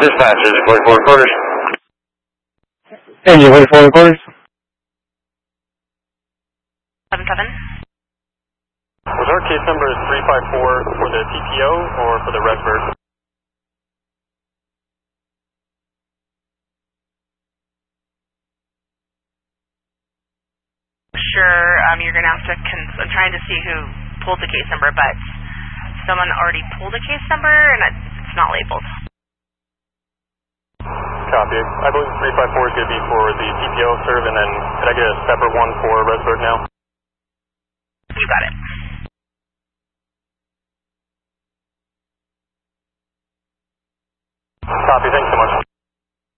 Dispatch, is it 44 recorders? Engine 44 recorders. 7-7. Was our case number 354 for the TPO or for the Redbird? Sure, you're going to have to, I'm trying to see who pulled the case number, but someone already pulled a case number and it's not labeled. Copy. I believe 354 is going to be for the TPO serve, and then can I get a separate one for Redbird now? You got it. Copy, thanks so much.